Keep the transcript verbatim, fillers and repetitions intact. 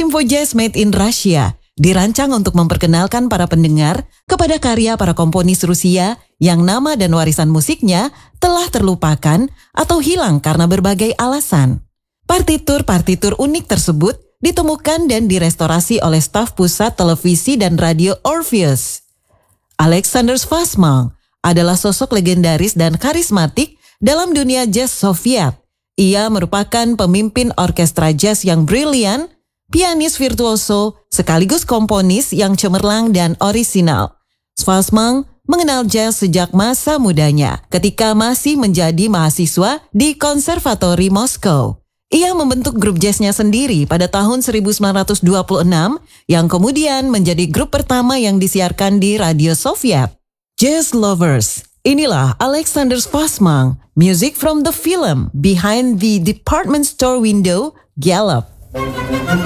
Simfo Jazz Made in Russia dirancang untuk memperkenalkan para pendengar kepada karya para komponis Rusia yang nama dan warisan musiknya telah terlupakan atau hilang karena berbagai alasan. Partitur-partitur unik tersebut ditemukan dan direstorasi oleh staf pusat televisi dan radio Orpheus. Alexander Schwarzman adalah sosok legendaris dan karismatik dalam dunia jazz Soviet. Ia merupakan pemimpin orkestra jazz yang brilian, pianis virtuoso, sekaligus komponis yang cemerlang dan orisinal. Schwarzman mengenal jazz sejak masa mudanya ketika masih menjadi mahasiswa di Konservatori Moskow. Ia membentuk grup jazznya sendiri pada tahun seribu sembilan ratus dua puluh enam yang kemudian menjadi grup pertama yang disiarkan di radio Soviet. Jazz Lovers, inilah Alexander Schwarzman, music from the film Behind the Department Store Window, Gallup.